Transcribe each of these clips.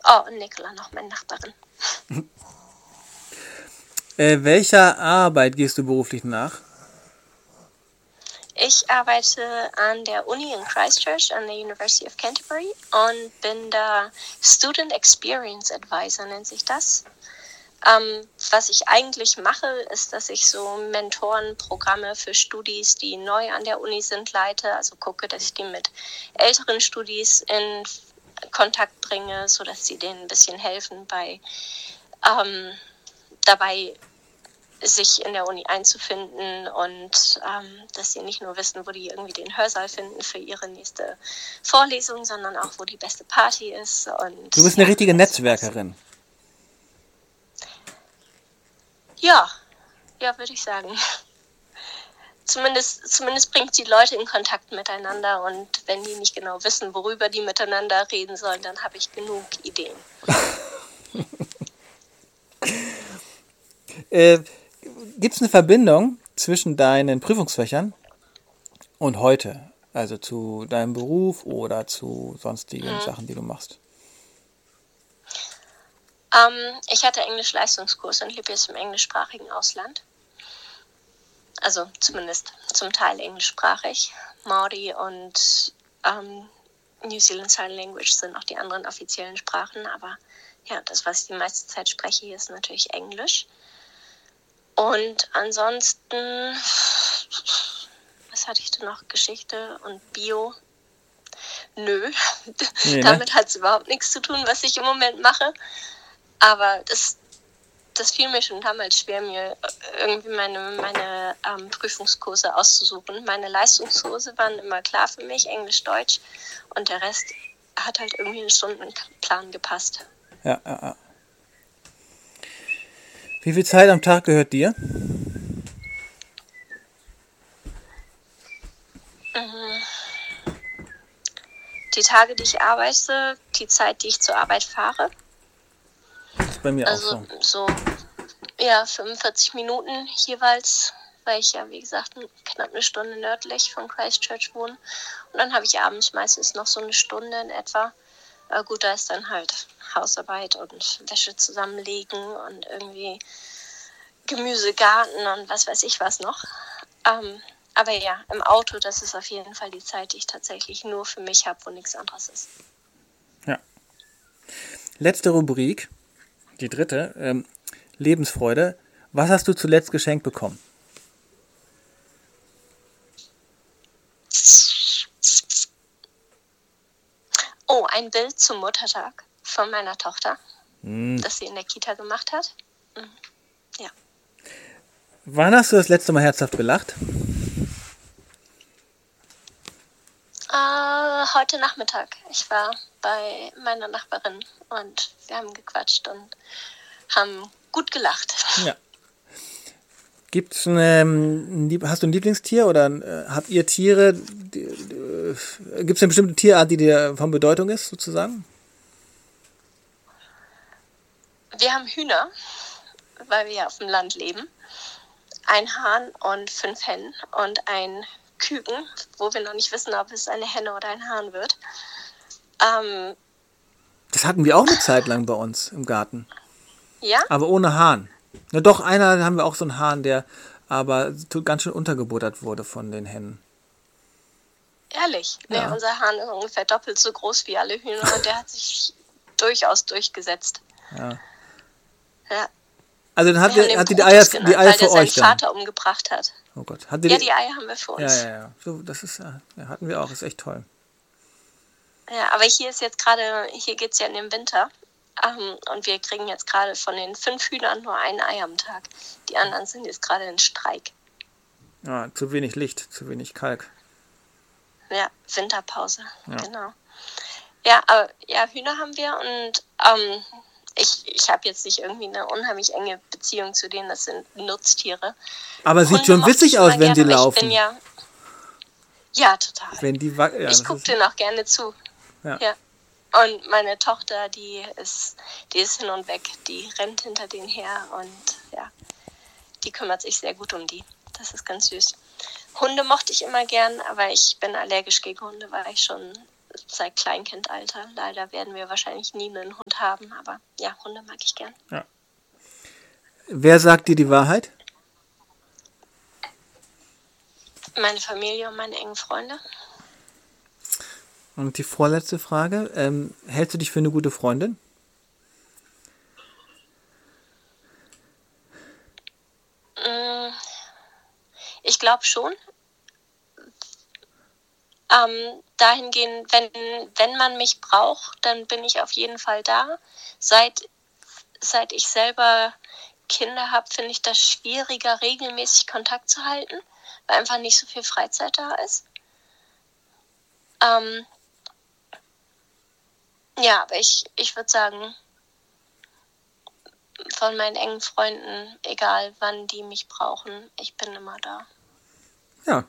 Oh, und Nicola noch, meine Nachbarin. Welcher Arbeit gehst du beruflich nach? Ich arbeite an der Uni in Christchurch, an der University of Canterbury und bin da Student Experience Advisor, nennt sich das. Was ich eigentlich mache, ist, dass ich so Mentorenprogramme für Studis, die neu an der Uni sind, leite. Also gucke, dass ich die mit älteren Studis in Kontakt bringe, sodass sie denen ein bisschen helfen dabei, sich in der Uni einzufinden und dass sie nicht nur wissen, wo die irgendwie den Hörsaal finden für ihre nächste Vorlesung, sondern auch, wo die beste Party ist. Und Du bist eine richtige Netzwerkerin. Ja, würde ich sagen. Zumindest bringt die Leute in Kontakt miteinander und wenn die nicht genau wissen, worüber die miteinander reden sollen, dann habe ich genug Ideen. Gibt es eine Verbindung zwischen deinen Prüfungsfächern und heute? Also zu deinem Beruf oder zu sonstigen Sachen, die du machst? Ich hatte Englisch-Leistungskurs und lebe jetzt im englischsprachigen Ausland. Also zumindest zum Teil englischsprachig. Maori und New Zealand Sign Language sind auch die anderen offiziellen Sprachen, aber ja, das, was ich die meiste Zeit spreche, hier ist natürlich Englisch. Und ansonsten, was hatte ich denn noch? Geschichte und Bio? Nö, nee, damit hat es überhaupt nichts zu tun, was ich im Moment mache. Aber das fiel mir schon damals schwer, mir irgendwie meine Prüfungskurse auszusuchen. Meine Leistungskurse waren immer klar für mich, Englisch, Deutsch. Und der Rest hat halt irgendwie in den Stundenplan gepasst. Ja. Wie viel Zeit am Tag gehört dir? Die Tage, die ich arbeite, die Zeit, die ich zur Arbeit fahre. Das ist bei mir auch so. Ja, 45 Minuten jeweils, weil ich ja, wie gesagt, knapp eine Stunde nördlich von Christchurch wohne. Und dann habe ich abends meistens noch so eine Stunde in etwa. Gut, da ist dann halt Hausarbeit und Wäsche zusammenlegen und irgendwie Gemüsegarten und was weiß ich was noch. Aber ja, im Auto, das ist auf jeden Fall die Zeit, die ich tatsächlich nur für mich habe, wo nichts anderes ist. Ja. Letzte Rubrik, die dritte, Lebensfreude. Was hast du zuletzt geschenkt bekommen? Oh, ein Bild zum Muttertag von meiner Tochter, das sie in der Kita gemacht hat. Ja. Wann hast du das letzte Mal herzhaft gelacht? Heute Nachmittag. Ich war bei meiner Nachbarin und wir haben gequatscht und haben gut gelacht. Ja. Hast du ein Lieblingstier oder habt ihr Tiere? Gibt es eine bestimmte Tierart, die dir von Bedeutung ist, sozusagen? Wir haben Hühner, weil wir ja auf dem Land leben. Ein Hahn und 5 Hennen und ein Küken, wo wir noch nicht wissen, ob es eine Henne oder ein Hahn wird. Das hatten wir auch eine Zeit lang bei uns im Garten. Ja? Aber ohne Hahn. Na doch, einer haben wir auch so einen Hahn, der aber ganz schön untergebuttert wurde von den Hennen. Ehrlich? Ja. Nee, unser Hahn ist ungefähr doppelt so groß wie alle Hühner und der hat sich durchaus durchgesetzt. Ja. Ja. Also dann hat die Eier für euch dann? Weil der seinen Vater umgebracht hat. Oh Gott. Die Eier haben wir für uns. Ja. So, das ist, hatten wir auch, ist echt toll. Ja, aber hier geht es ja in den Winter. Und wir kriegen jetzt gerade von den 5 Hühnern nur ein Ei am Tag. Die anderen sind jetzt gerade in Streik. Ja, zu wenig Licht, zu wenig Kalk. Ja, Winterpause, genau. Ja, aber ja, Hühner haben wir und ich habe jetzt nicht irgendwie eine unheimlich enge Beziehung zu denen, das sind Nutztiere. Aber sieht schon witzig aus, wenn die laufen. Ja, total. Wenn die ich gucke denen auch gerne zu. Ja. Und meine Tochter, die ist hin und weg, die rennt hinter denen her und ja, die kümmert sich sehr gut um die. Das ist ganz süß. Hunde mochte ich immer gern, aber ich bin allergisch gegen Hunde, weil ich schon seit Kleinkindalter. Leider werden wir wahrscheinlich nie einen Hund haben, aber ja, Hunde mag ich gern. Ja. Wer sagt dir die Wahrheit? Meine Familie und meine engen Freunde. Und die vorletzte Frage, hältst du dich für eine gute Freundin? Ich glaube schon. Dahingehend, wenn man mich braucht, dann bin ich auf jeden Fall da. Seit ich selber Kinder habe, finde ich das schwieriger, regelmäßig Kontakt zu halten, weil einfach nicht so viel Freizeit da ist. Ja, aber ich würde sagen, von meinen engen Freunden, egal wann die mich brauchen, ich bin immer da. Ja.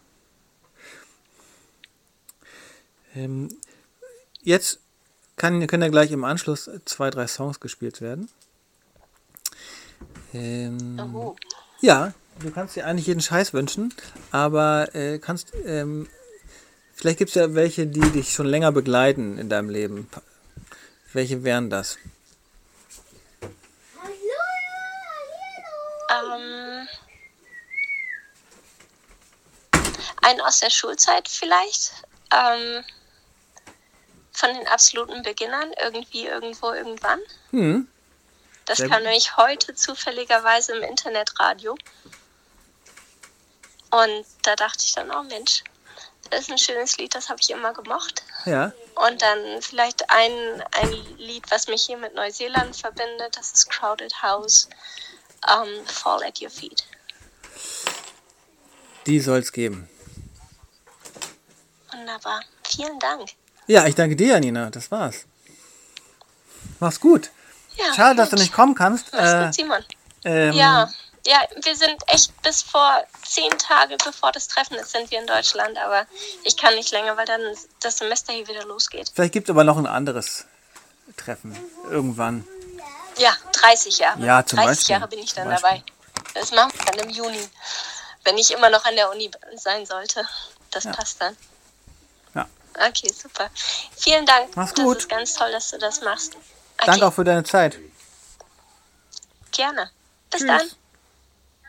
Jetzt können ja gleich im Anschluss 2, 3 Songs gespielt werden. Ja, du kannst dir eigentlich jeden Scheiß wünschen, aber vielleicht gibt es ja welche, die dich schon länger begleiten in deinem Leben. Welche wären das? Einen aus der Schulzeit vielleicht. Von den absoluten Beginnern. Irgendwie, irgendwo, irgendwann. Das kam nämlich heute zufälligerweise im Internetradio. Und da dachte ich dann, oh Mensch, das ist ein schönes Lied, das habe ich immer gemocht. Ja. Und dann vielleicht ein Lied, was mich hier mit Neuseeland verbindet, das ist Crowded House, Fall at Your Feet. Die soll es geben. Wunderbar. Vielen Dank. Ja, ich danke dir, Janina. Das war's. Mach's gut. Ja, schade, dass du nicht kommen kannst. Mach's gut, Simon. Ja, wir sind echt bis vor 10 Tage, bevor das Treffen ist, sind wir in Deutschland. Aber ich kann nicht länger, weil dann das Semester hier wieder losgeht. Vielleicht gibt es aber noch ein anderes Treffen. Irgendwann. Ja, 30 Jahre. Ja, zum 30 Beispiel. Jahre bin ich dann dabei. Das machen wir dann im Juni. Wenn ich immer noch an der Uni sein sollte. Das passt dann. Ja. Okay, super. Vielen Dank. Mach's gut. Das ist ganz toll, dass du das machst. Okay. Danke auch für deine Zeit. Gerne. Bis Tschüss. dann.